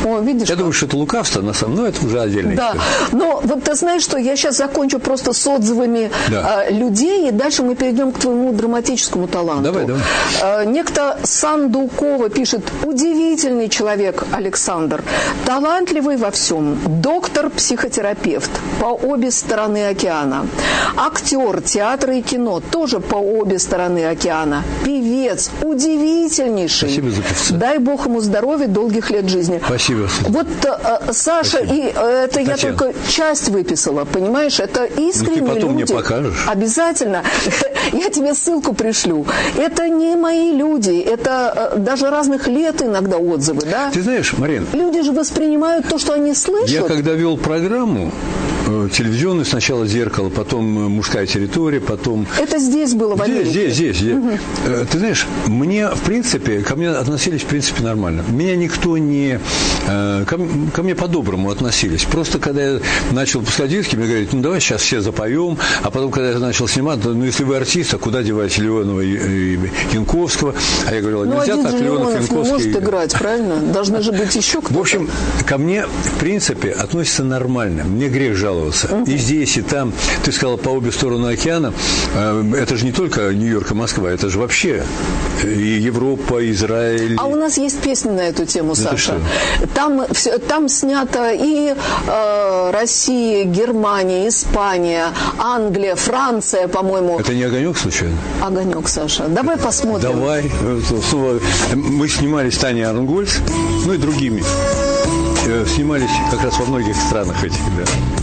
О, видишь, я думаю, что это лукавство, на самом деле, но это уже отдельная история. Но вот ты знаешь, что я сейчас закончу просто с отзывами людей, и дальше мы перейдем к твоему драматическому таланту. Давай. Некто Сандукова пишет: удивительный человек Александр, талантливый во всем, доктор-психотерапевт по обе стороны океана, актер театра и кино тоже по обе стороны океана, певец, удивительнейший. Спасибо за певца. Дай Бог ему здоровья, долгих лет жизни. Спасибо. Вот Саша, спасибо. и это Татьяна. я только часть выписала, понимаешь? Это искренние люди. Ты потом мне покажешь. Обязательно. Я тебе ссылку пришлю. Это не мои люди, это даже разных лет иногда отзывы, да? Ты знаешь, Марин, люди же воспринимают то, что они слышат. Я когда вел программу телевизионную, сначала «Зеркало», потом «Мужская территория», потом... Это здесь было в Америке? Здесь. Угу. Ты знаешь, мне, в принципе, ко мне относились, в принципе, нормально. Меня никто не... Ко мне по-доброму относились. Просто, когда я начал пускать диски, мне говорят, ну, давай сейчас все запоем, а потом, когда я начал снимать, ну, если вы артист, а куда девать Леонова и Янковского? А я говорил, нельзя так, Леонов, Янковский... не может играть, правильно? Должны же быть еще кто-то. В общем, ко мне, в принципе, относятся нормально. Мне грех жаловаться. И здесь, и там. Ты сказала, по обе стороны океана. Это же не только Нью-Йорк и Москва, это же вообще и Европа, и Израиль. А у нас есть песня на эту тему, Саша. Там снято и Россия, Германия, Испания, Англия, Франция, по-моему. Это не «Огонек» случайно? «Огонек», Саша. Давай посмотрим. Давай. Мы снимались с Таней Арнгольц, ну и другими. Снимались как раз во многих странах этих, да.